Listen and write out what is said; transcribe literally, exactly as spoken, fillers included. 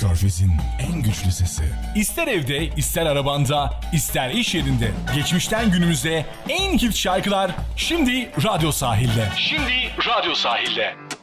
Körfez'in en güçlü sesi. İster evde, ister arabanda, ister iş yerinde. Geçmişten günümüze en hit şarkılar şimdi Radyo Sahil'de. Şimdi Radyo Sahil'de.